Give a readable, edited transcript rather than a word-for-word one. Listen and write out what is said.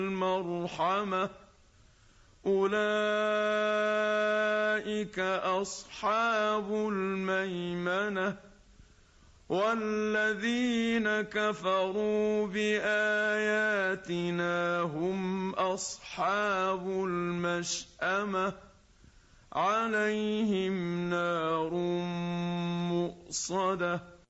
المرحمة أولئك أصحاب الميمنة والذين كفروا بآياتنا هم أصحاب المشأمة عليهم نار مؤصدة